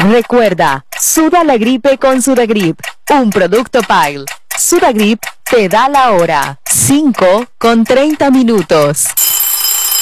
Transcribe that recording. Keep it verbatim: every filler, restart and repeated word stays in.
Recuerda, suda la gripe con Sudagrip, un producto Pile. Sudagrip te da la hora, cinco con treinta minutos.